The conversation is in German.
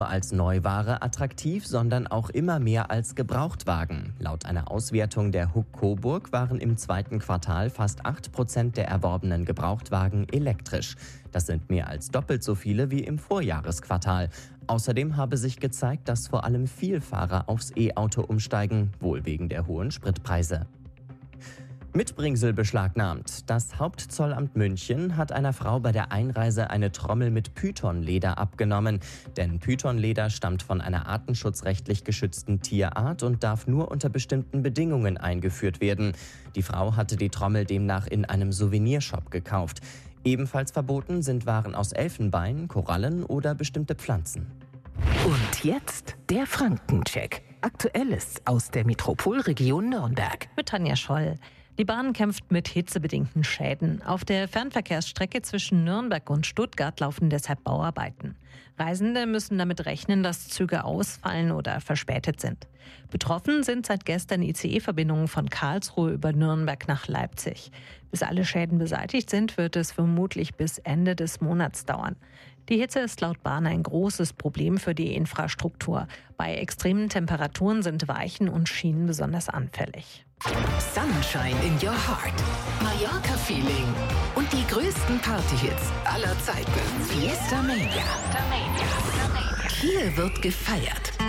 Als Neuware attraktiv, sondern auch immer mehr als Gebrauchtwagen. Laut einer Auswertung der HUK Coburg waren im zweiten Quartal fast 8% der erworbenen Gebrauchtwagen elektrisch. Das sind mehr als doppelt so viele wie im Vorjahresquartal. Außerdem habe sich gezeigt, dass vor allem Vielfahrer aufs E-Auto umsteigen, wohl wegen der hohen Spritpreise. Mitbringsel beschlagnahmt. Das Hauptzollamt München hat einer Frau bei der Einreise eine Trommel mit Pythonleder abgenommen. Denn Pythonleder stammt von einer artenschutzrechtlich geschützten Tierart und darf nur unter bestimmten Bedingungen eingeführt werden. Die Frau hatte die Trommel demnach in einem Souvenirshop gekauft. Ebenfalls verboten sind Waren aus Elfenbein, Korallen oder bestimmte Pflanzen. Und jetzt der Frankencheck. Aktuelles aus der Metropolregion Nürnberg. Mit Tanja Scholl. Die Bahn kämpft mit hitzebedingten Schäden. Auf der Fernverkehrsstrecke zwischen Nürnberg und Stuttgart laufen deshalb Bauarbeiten. Reisende müssen damit rechnen, dass Züge ausfallen oder verspätet sind. Betroffen sind seit gestern ICE-Verbindungen von Karlsruhe über Nürnberg nach Leipzig. Bis alle Schäden beseitigt sind, wird es vermutlich bis Ende des Monats dauern. Die Hitze ist laut Bahn ein großes Problem für die Infrastruktur. Bei extremen Temperaturen sind Weichen und Schienen besonders anfällig. Sunshine in your heart. Mallorca Feeling. Und die größten Partyhits aller Zeiten. Fiesta Mania. Hier wird gefeiert.